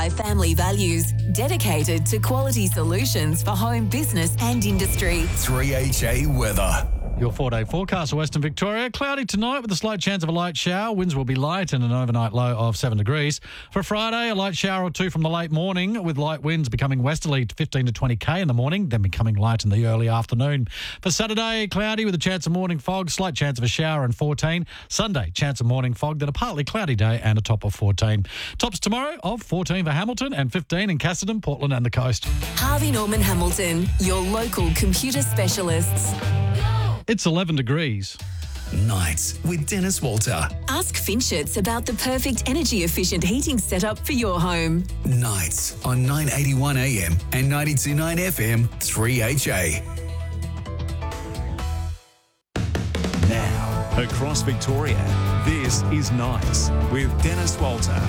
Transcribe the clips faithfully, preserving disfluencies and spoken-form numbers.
by family values, dedicated to quality solutions for home, business and industry. three H A weather. Your four-day forecast for Western Victoria. Cloudy tonight with a slight chance of a light shower. Winds will be light and an overnight low of seven degrees. For Friday, a light shower or two from the late morning with light winds becoming westerly to fifteen to twenty k in the morning, then becoming light in the early afternoon. For Saturday, cloudy with a chance of morning fog, slight chance of a shower and fourteen. Sunday, chance of morning fog, then a partly cloudy day and a top of fourteen. Tops tomorrow of fourteen for Hamilton and fifteen in Cassidy, Portland and the coast. Harvey Norman Hamilton, your local computer specialists. It's eleven degrees. Nights with Dennis Walter. Ask Finchets about the perfect energy-efficient heating setup for your home. Nights on nine eighty-one A M and ninety-two point nine F M, three H A. Now, across Victoria, this is Nights with Dennis Walter.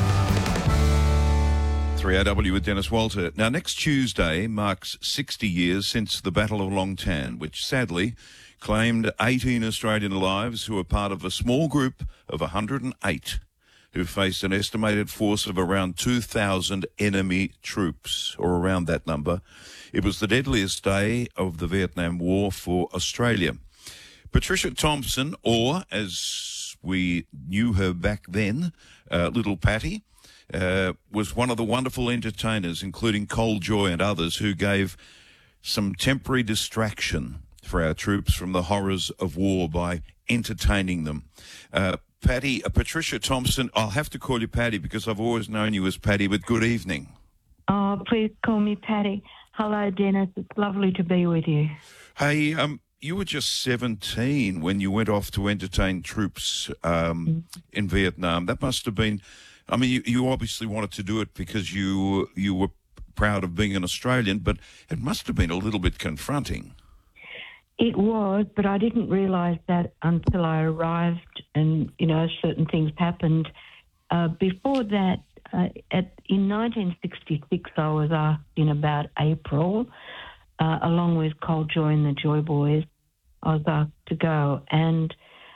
three R W with Dennis Walter. Now, next Tuesday marks sixty years since the Battle of Long Tan, which sadly claimed eighteen Australian lives who were part of a small group of one hundred eight who faced an estimated force of around two thousand enemy troops, or around that number. It was the deadliest day of the Vietnam War for Australia. Patricia Thompson, or as we knew her back then, uh, Little Patty, uh, was one of the wonderful entertainers, including Cole Joy and others, who gave some temporary distraction for our troops from the horrors of war by entertaining them. Uh, Patty, uh, Patricia Thompson, I'll have to call you Patty because I've always known you as Patty, but good evening. Oh, please call me Patty. Hello, Dennis. It's lovely to be with you. Hey, um, you were just seventeen when you went off to entertain troops um, mm. in Vietnam. That must have been, I mean, you, you obviously wanted to do it because you you were proud of being an Australian, but it must have been a little bit confronting. It was, but I didn't realise that until I arrived and, you know, certain things happened. Uh, before that, uh, at, in nineteen sixty-six, I was asked in about April, uh, along with Cole Joy and the Joy Boys, I was asked to go. And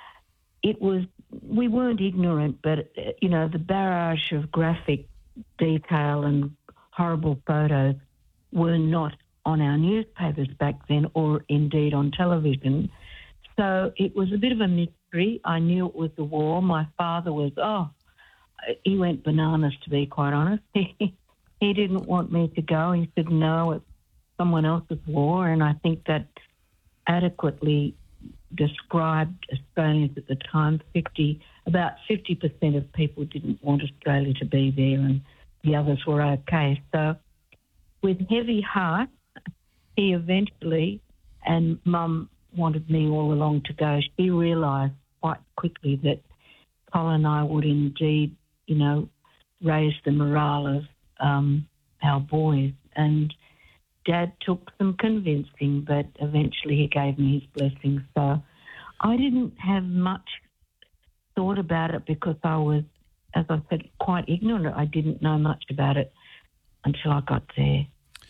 it was, we weren't ignorant, but, uh, you know, the barrage of graphic detail and horrible photos were not on our newspapers back then, or indeed on television. So it was a bit of a mystery. I knew it was the war. My father was, oh, he went bananas, to be quite honest. He, he didn't want me to go. He said, no, it's someone else's war. And I think that adequately described Australians at the time. fifty, about fifty percent of people didn't want Australia to be there, and the others were okay. So with heavy heart, he eventually, and Mum wanted me all along to go, she realised quite quickly that Col and I would indeed, you know, raise the morale of um, our boys. And Dad took some convincing, but eventually he gave me his blessing. So I didn't have much thought about it because I was, as I said, quite ignorant. I didn't know much about it until I got there.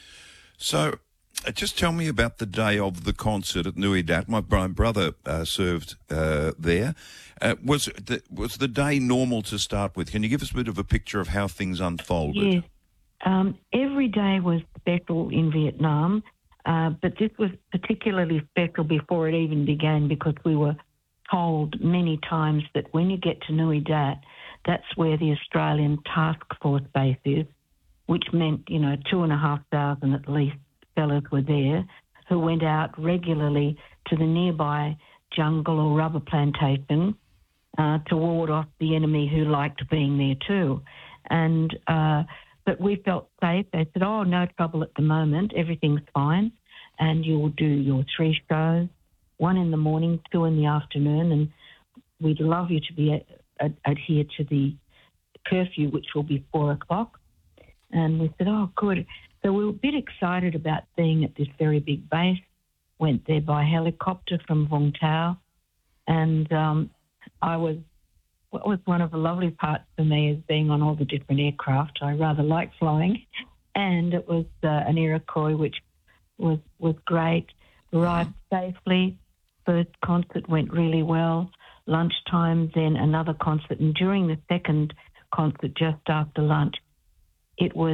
So uh, just tell me about the day of the concert at Nui Dat. My, my brother uh, served uh, there. Uh, was, the, was the day normal to start with? Can you give us a bit of a picture of how things unfolded? Yes. Um, every day was special in Vietnam, uh, but this was particularly special before it even began because we were told many times that when you get to Nui Dat, that's where the Australian Task Force base is, which meant, you know, two and a half thousand at least fellas were there who went out regularly to the nearby jungle or rubber plantation uh, to ward off the enemy who liked being there too. And uh, but we felt safe. They said, oh, no trouble at the moment, everything's fine, and you'll do your three shows, one in the morning, two in the afternoon, and we'd love you to be a, a, adhere to the curfew, which will be four o'clock. And we said, oh, good. So we were a bit excited about being at this very big base, went there by helicopter from Vung Tau. And um, I was, what was one of the lovely parts for me is being on all the different aircraft. I rather like flying. And it was uh, an Iroquois, which was, was great. Arrived safely. First concert went really well. Lunchtime, then another concert. And during the second concert, just after lunch, it was